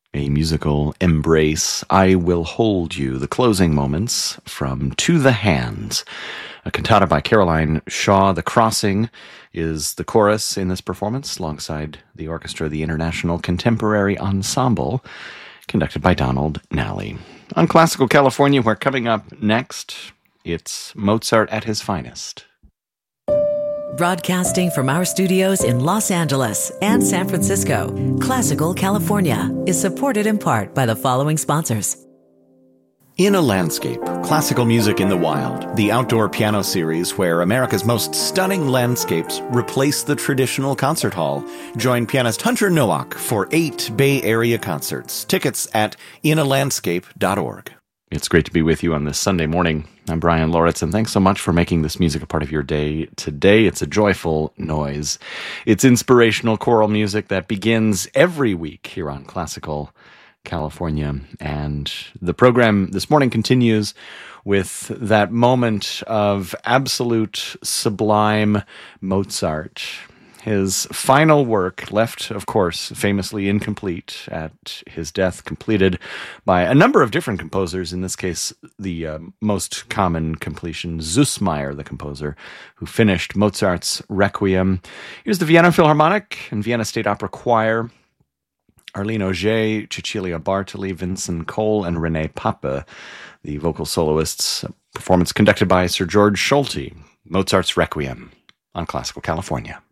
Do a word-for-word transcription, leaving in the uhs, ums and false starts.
A musical embrace, I Will Hold You, the closing moments from To the Hands, a cantata by Caroline Shaw. The Crossing is the chorus in this performance, alongside the orchestra of the International Contemporary Ensemble, conducted by Donald Nally. On Classical California, we're coming up next, it's Mozart at his finest. Broadcasting from our studios in Los Angeles and San Francisco, Classical California is supported in part by the following sponsors. In a Landscape, Classical Music in the Wild, the outdoor piano series where America's most stunning landscapes replace the traditional concert hall. Join pianist Hunter Nowak for eight Bay Area concerts. Tickets at in a landscape dot org. It's great to be with you on this Sunday morning. I'm Brian Loritz, and thanks so much for making this music a part of your day today. It's a joyful noise. It's inspirational choral music that begins every week here on Classical California. And the program this morning continues with that moment of absolute sublime Mozart. His final work, left, of course, famously incomplete at his death, completed by a number of different composers. In this case, the uh, most common completion, Süssmayr, the composer, who finished Mozart's Requiem. Here's the Vienna Philharmonic and Vienna State Opera Choir, Arlene Auger, Cecilia Bartoli, Vincent Cole, and René Pape, the vocal soloists. A performance conducted by Sir George Solti, Mozart's Requiem on Classical California.